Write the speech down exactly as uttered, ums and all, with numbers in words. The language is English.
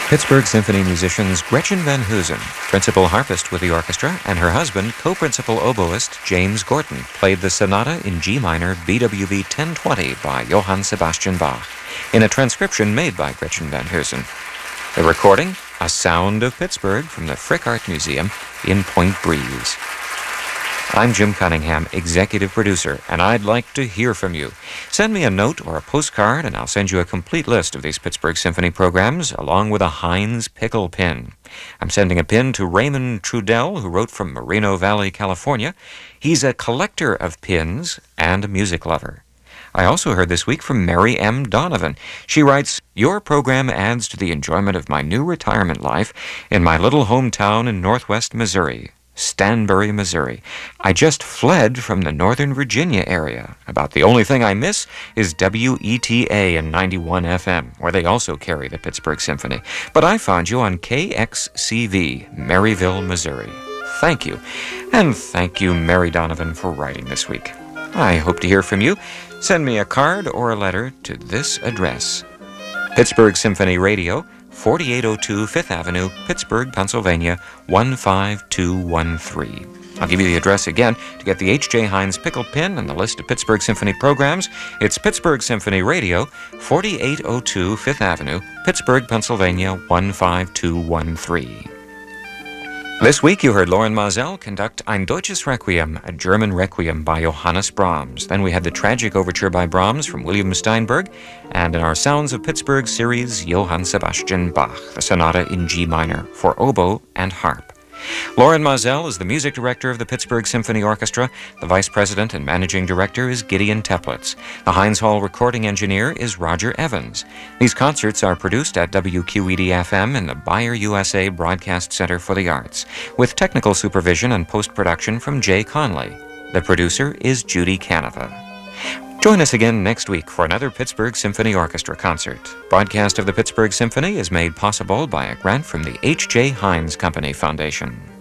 Pittsburgh Symphony musicians Gretchen Van Hoosen, principal harpist with the orchestra, and her husband, co-principal oboist James Gorton, played the sonata in G minor B W V ten twenty by Johann Sebastian Bach, in a transcription made by Gretchen Van Hoosen. The recording, A Sound of Pittsburgh from the Frick Art Museum in Point Breeze. I'm Jim Cunningham, executive producer, and I'd like to hear from you. Send me a note or a postcard, and I'll send you a complete list of these Pittsburgh Symphony programs, along with a Heinz pickle pin. I'm sending a pin to Raymond Trudell, who wrote from Moreno Valley, California. He's a collector of pins and a music lover. I also heard this week from Mary M. Donovan. She writes, "Your program adds to the enjoyment of my new retirement life in my little hometown in northwest Missouri. Stanbury, Missouri. I just fled from the Northern Virginia area. About the only thing I miss is W E T A and ninety-one F M, where they also carry the Pittsburgh Symphony. But I found you on K X C V, Maryville, Missouri." Thank you. And thank you, Mary Donovan, for writing this week. I hope to hear from you. Send me a card or a letter to this address. Pittsburgh Symphony Radio, forty-eight oh two Fifth Avenue, Pittsburgh, Pennsylvania, one five two one three. I'll give you the address again to get the H J Heinz pickle pin and the list of Pittsburgh Symphony programs. It's Pittsburgh Symphony Radio, forty-eight oh two Fifth Avenue, Pittsburgh, Pennsylvania, one five two one three. This week you heard Loren Maazel conduct Ein Deutsches Requiem, a German requiem by Johannes Brahms. Then we had the tragic overture by Brahms from William Steinberg, and in our Sounds of Pittsburgh series, Johann Sebastian Bach, the sonata in G minor for oboe and harp. Loren Maazel is the music director of the Pittsburgh Symphony Orchestra. The vice president and managing director is Gideon Teplitz. The Heinz Hall recording engineer is Roger Evans. These concerts are produced at W Q E D F M in the Bayer U S A Broadcast Center for the Arts, with technical supervision and post-production from Jay Conley. The producer is Judy Canova. Join us again next week for another Pittsburgh Symphony Orchestra concert. Broadcast of the Pittsburgh Symphony is made possible by a grant from the H J Heinz Company Foundation.